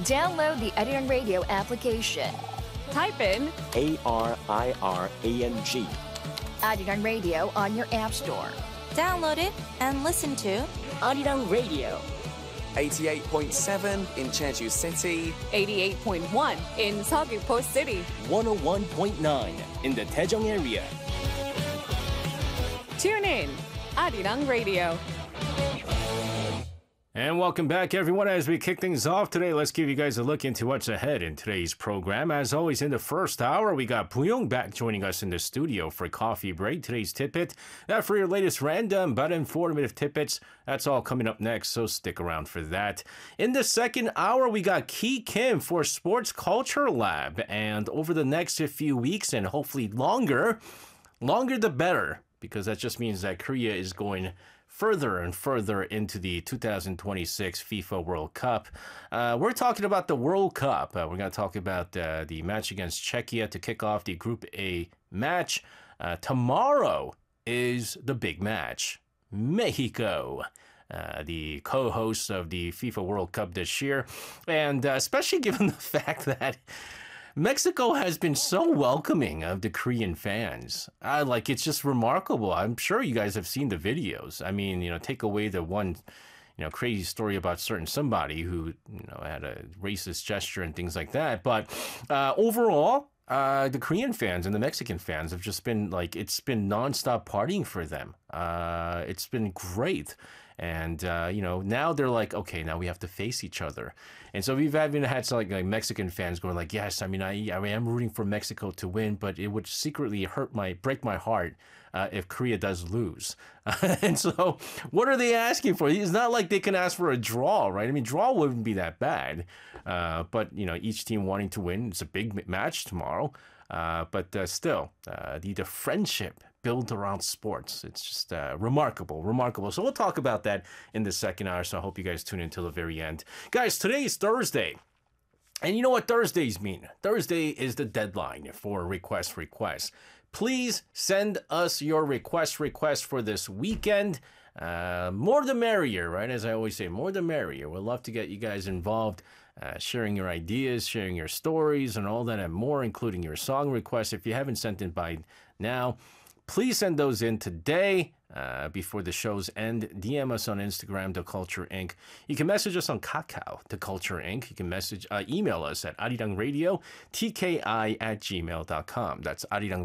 Download the Arirang Radio application. Type in ARIRANG. Arirang Radio on your app store. Download it and listen to Arirang Radio. 88.7 in Jeju City, 88.1 in Seogwipo City, 101.9 in the Daejeong area. Tune in, Arirang Radio. And welcome back, everyone. As we kick things off today, let's give you guys a look into what's ahead in today's program. As always, in the first hour, we got Boo-young back joining us in the studio for Coffee Break. Today's tidbit, that for your latest random but informative tidbits, that's all coming up next, so stick around for that. In the second hour, we got Ki Kim for Sports Culture Lab. And over the next few weeks, and hopefully longer the better, because that just means that Korea is going further and further into the 2026 FIFA World Cup. We're talking about the World Cup. We're going to talk about the match against Czechia to kick off the Group A match. Tomorrow is the big match. Mexico, the co-hosts of the FIFA World Cup this year. And especially given the fact that Mexico has been so welcoming of the Korean fans. It's just remarkable. I'm sure you guys have seen the videos. I mean, take away the one, crazy story about certain somebody who, had a racist gesture and things like that. But overall, the Korean fans and the Mexican fans have just been it's been nonstop partying for them. It's been great. And, now they're like, okay, now we have to face each other. And so we've even had some like Mexican fans going like, yes, I am rooting for Mexico to win, but it would secretly break my heart if Korea does lose. And so what are they asking for? It's not like they can ask for a draw, right? I mean, draw wouldn't be that bad. But, each team wanting to win. It's a big match tomorrow. But still, the friendship built around sports. It's just remarkable. So we'll talk about that in the second hour. So I hope you guys tune in till the very end. Guys, today is Thursday. And you know what Thursdays mean? Thursday is the deadline for requests. Please send us your requests for this weekend. More the merrier, right? As I always say, more the merrier. We'd love to get you guys involved. Sharing your ideas, sharing your stories, and all that and more, including your song requests. If you haven't sent in by now, please send those in today before the shows end. DM us on Instagram, The Culture Inc. You can message us on Kakao, The Culture Inc. You can email us at arirangradio@tki@gmail.com. That's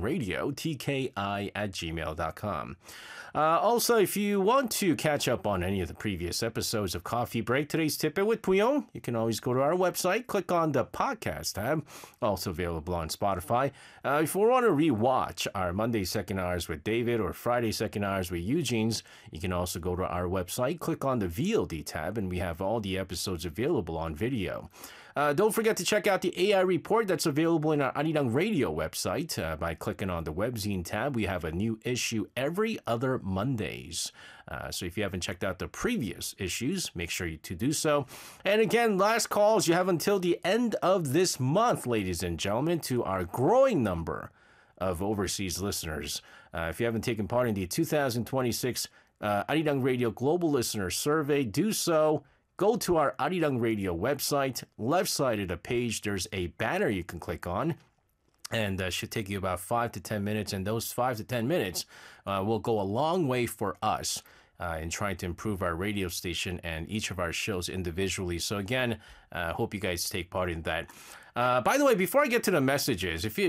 arirangradio@tki@gmail.com. Also, if you want to catch up on any of the previous episodes of Coffee Break, today's Tidbit with Boo-young, you can always go to our website, click on the podcast tab, also available on Spotify. If you want to rewatch our Monday second hours with David or Friday second hours with Eugene's, you can also go to our website, click on the VOD tab, and we have all the episodes available on video. Don't forget to check out the AI report that's available in our Arirang Radio website by clicking on the webzine tab. We have a new issue every other Mondays. So if you haven't checked out the previous issues, make sure to do so. And again, last calls, you have until the end of this month, ladies and gentlemen, to our growing number of overseas listeners. If you haven't taken part in the 2026 Arirang Radio Global Listener Survey, do so. Go to our Arirang Radio website. Left side of the page, there's a banner you can click on. And should take you about 5 to 10 minutes. And those 5 to 10 minutes will go a long way for us in trying to improve our radio station and each of our shows individually. So again, hope you guys take part in that. By the way, before I get to the messages, if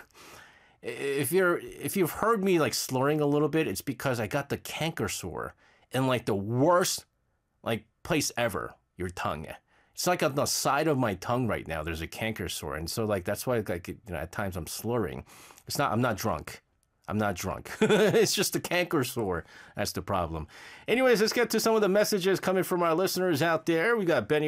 you've heard me like slurring a little bit, it's because I got the canker sore in like the worst place ever, your tongue. It's like on the side of my tongue right now, there's a canker sore. And so that's why at times I'm slurring. I'm not drunk. It's just a canker sore. That's the problem. Anyways, let's get to some of the messages coming from our listeners out there. We got Benny